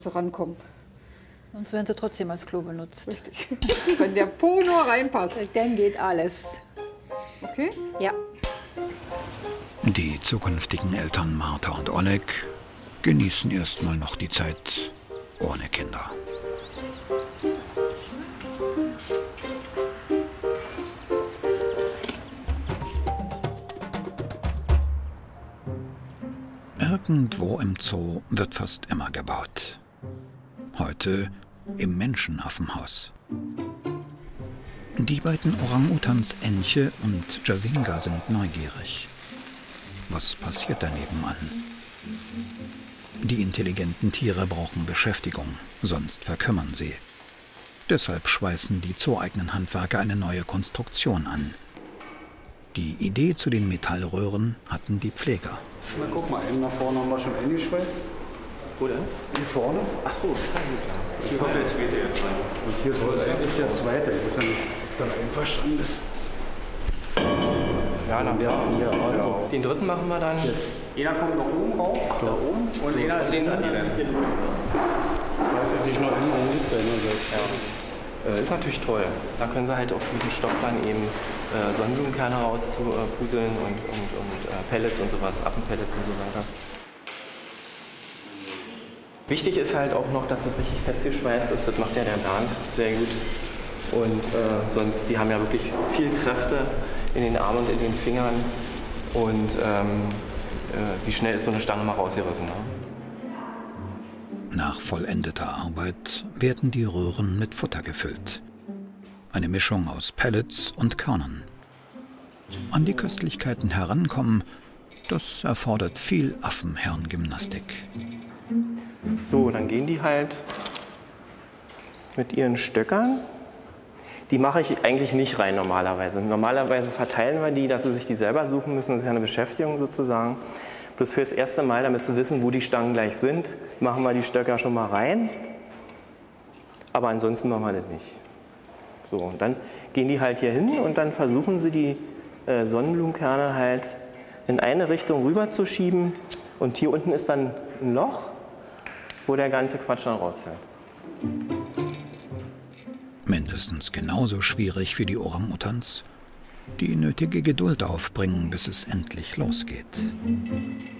rankommen. Sonst werden sie trotzdem als Klo benutzt. Richtig. Wenn der Po nur reinpasst. Dann geht alles. Okay? Ja. Die zukünftigen Eltern Martha und Oleg genießen erstmal noch die Zeit ohne Kinder. Irgendwo im Zoo wird fast immer gebaut. Heute im Menschenaffenhaus. Die beiden Orang-Utans Enche und Jasinga sind neugierig. Was passiert da nebenan? Die intelligenten Tiere brauchen Beschäftigung, sonst verkümmern sie. Deshalb schweißen die zooeigenen Handwerker eine neue Konstruktion an. Die Idee zu den Metallröhren hatten die Pfleger. Na, guck mal, einen nach vorne haben wir schon eingeschweißt. Wo denn? Hier vorne. Ach so, das ist ja gut. Und hier soll eigentlich der zweite. Ich weiß ja nicht, ob dann einverstanden ist. Ja, dann also. Den dritten machen wir dann. Einer kommt nach oben rauf, da oben, und einer ist hinter dir. Weiß ja nicht nur einen Moment, Ja. Ist natürlich toll. Da können sie halt auf diesem Stock dann eben Sonnenblumenkerne rauspuseln und Pellets und sowas, Affenpellets und so weiter. Wichtig ist halt auch noch, dass es richtig festgeschweißt ist. Das macht ja der Bernd sehr gut. Und sonst, die haben ja wirklich viel Kräfte in den Armen und in den Fingern. Und wie schnell ist so eine Stange mal rausgerissen. Ne? Nach vollendeter Arbeit werden die Röhren mit Futter gefüllt. Eine Mischung aus Pellets und Körnern. An die Köstlichkeiten herankommen, das erfordert viel Affenhirngymnastik. So, dann gehen die halt mit ihren Stöckern. Die mache ich eigentlich nicht rein normalerweise. Normalerweise verteilen wir die, dass sie sich die selber suchen müssen. Das ist ja eine Beschäftigung sozusagen. Bloß für das erste Mal, damit sie wissen, wo die Stangen gleich sind, machen wir die Stöcker schon mal rein. Aber ansonsten machen wir das nicht. So, und dann gehen die halt hier hin und dann versuchen sie die Sonnenblumenkerne halt in eine Richtung rüber zu schieben. Und hier unten ist dann ein Loch, wo der ganze Quatsch dann rausfällt. Mindestens genauso schwierig für die Orang-Utans, die nötige Geduld aufbringen, bis es endlich losgeht.